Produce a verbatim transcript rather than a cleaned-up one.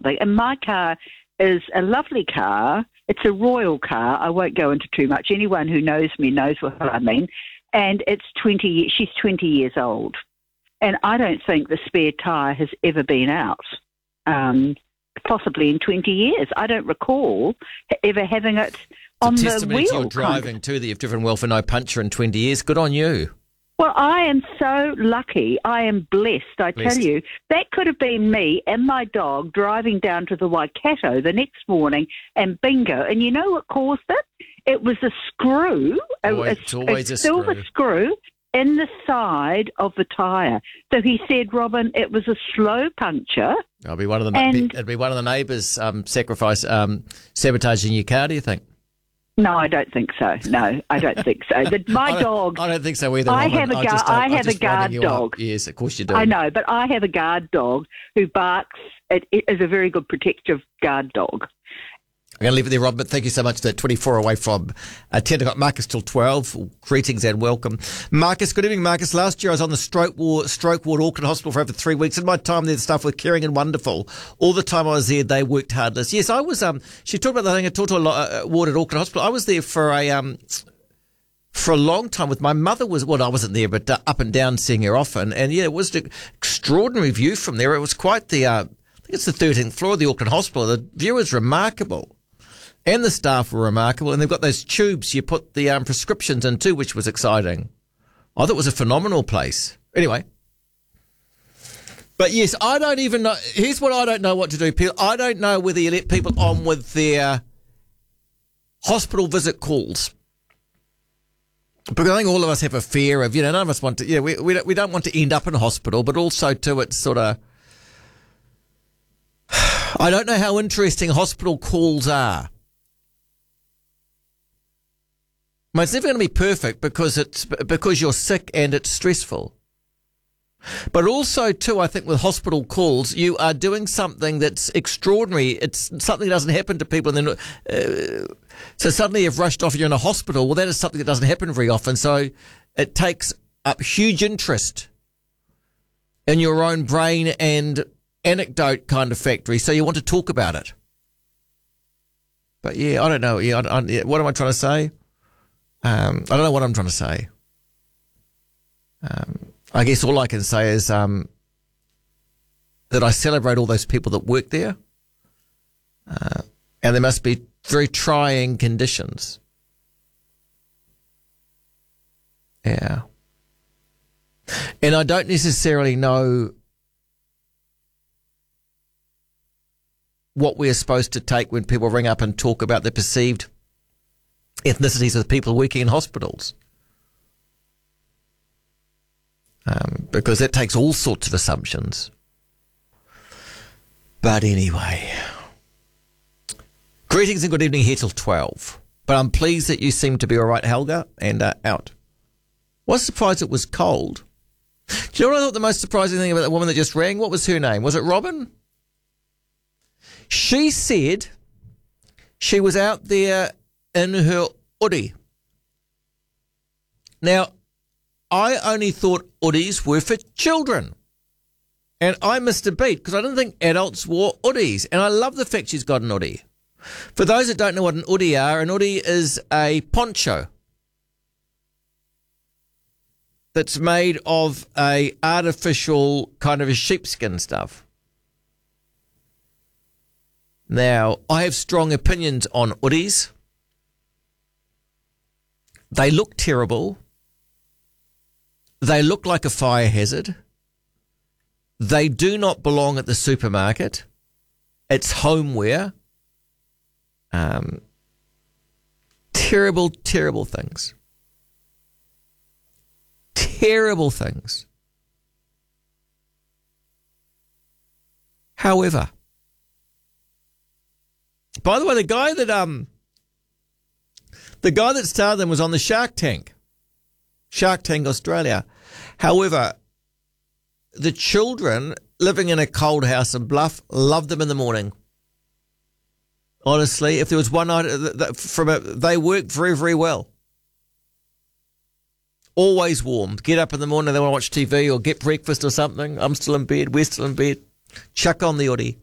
something. And my car is a lovely car. It's a royal car. I won't go into too much. Anyone who knows me knows what I mean. And it's twenty years, she's twenty years old. And I don't think the spare tyre has ever been out, um, possibly in twenty years. I don't recall ever having it on the wheel. It's a testament to your driving, too, that you've driven well for no puncture in twenty years. Good on you. Well, I am so lucky. I am blessed, I Blessed. tell you. That could have been me and my dog driving down to the Waikato the next morning and bingo. And you know what caused it? It was a screw, Always, a, it's always a, a silver screw. screw in the side of the tyre. So he said, Robin, it was a slow puncture. It'll be one of the And- it'll be one of the neighbours um, sacrifice um, sabotaging your car. Do you think? No, I don't think so. No, I don't think so. The, my I don't- dog... I don't think so either. I Robin. have a I guard- just don't- I I'm have a just guard winding you up. dog. Yes, of course you do. I know, but I have a guard dog who barks. It, it is a very good protective guard dog. I'm going to leave it there, Rob, but thank you so much. That twenty-four away from uh, ten. I've got Marcus till twelve. Greetings and welcome. Marcus, good evening, Marcus. Last year I was on the stroke ward, stroke ward Auckland Hospital for over three weeks. In my time there, the staff were caring and wonderful. All the time I was there, they worked hard. Yes, I was, um, she talked about the thing, I talked to a lot, uh, ward at Auckland Hospital. I was there for a, um, for a long time with my mother was, well, I wasn't there, but uh, up and down seeing her often. And yeah, it was an extraordinary view from there. It was quite the, uh, I think it's the thirteenth floor of the Auckland Hospital. The view is remarkable. And the staff were remarkable. And they've got those tubes you put the um, prescriptions into, which was exciting. I thought it was a phenomenal place. Anyway. But yes, I don't even know. Here's what I don't know what to do, Peel. I don't know whether you let people on with their hospital visit calls. Because I think all of us have a fear of, you know, none of us want to, yeah, we, we, don't, we don't want to end up in a hospital, but also too, it's sort of, I don't know how interesting hospital calls are. Well, it's never going to be perfect because it's because you're sick and it's stressful. But also, too, I think with hospital calls, you are doing something that's extraordinary. It's something that doesn't happen to people. And then, uh, so suddenly you've rushed off and you're in a hospital. Well, that is something that doesn't happen very often. So it takes up huge interest in your own brain and anecdote kind of factory. So you want to talk about it. But yeah, I don't know. Yeah, I, I, yeah, what am I trying to say? Um, I don't know what I'm trying to say. Um, I guess all I can say is um, that I celebrate all those people that work there. Uh, and there must be very trying conditions. Yeah. And I don't necessarily know what we're supposed to take when people ring up and talk about the perceived ethnicities of the people working in hospitals. Um, because that takes all sorts of assumptions. But anyway. Greetings and good evening here till twelve. But I'm pleased that you seem to be all right, Helga, and uh, out. Was surprised it was cold. Do you know what I thought the most surprising thing about that woman that just rang? What was her name? Was it Robin? She said she was out there in her hoodie. Now, I only thought hoodies were for children. And I missed a beat because I didn't think adults wore hoodies. And I love the fact she's got an hoodie. For those that don't know what an hoodie are, an hoodie is a poncho that's made of a artificial kind of a sheepskin stuff. Now, I have strong opinions on hoodies. They look terrible. They look like a fire hazard. They do not belong at the supermarket. It's homeware. Um, terrible, terrible things. Terrible things. However, by the way, the guy that um, the guy that starred them was on the Shark Tank, Shark Tank Australia. However, the children living in a cold house in Bluff loved them in the morning. Honestly, if there was one night from a, they worked very, very well. Always warm. Get up in the morning, they want to watch T V or get breakfast or something. I'm still in bed. We're still in bed. Chuck on the hoodie.